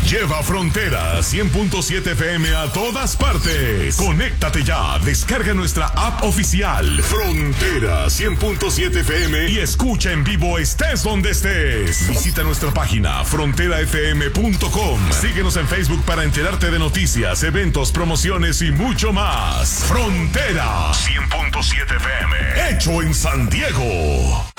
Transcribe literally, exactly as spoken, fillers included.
Lleva Frontera cien punto siete F M a todas partes. Conéctate ya, descarga nuestra app oficial Frontera cien punto siete F M y escucha en vivo estés donde estés. Visita nuestra página frontera f m punto com. Síguenos en Facebook para enterarte de noticias, eventos, promociones y mucho más. Frontera cien punto siete F M, hecho en San Diego.